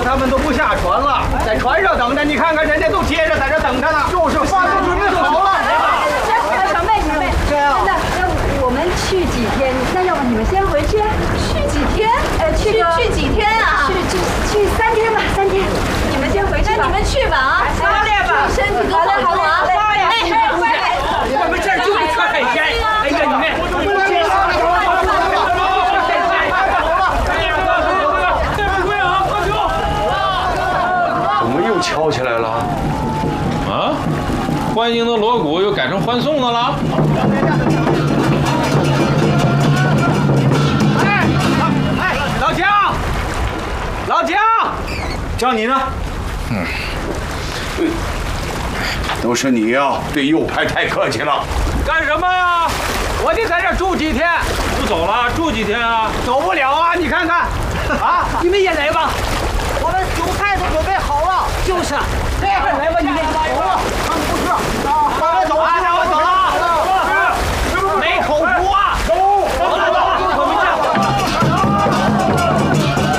他们都不下船了，在船上等着。你看看人家都接着在这等着呢，就是饭都准备好了。 小妹，那我们去几天？那要不你们先回去？去几天？去几天啊？去3天吧，3天。你们先回去吧。那你们去吧啊，操练吧，身体都好啊。 我们这儿就是缺海鲜。哎呀，你们。 又敲起来了啊！欢迎的锣鼓又改成欢送的了。 哎，老姜， 叫你呢。都是你呀，对右派太客气了。 干什么呀？我得在这儿住几天。 不走了，住几天啊？ 走不了啊！你看看，啊，你们也来吧。我们酒菜都准备好了。就是，来吧，你们走吧。他们不是。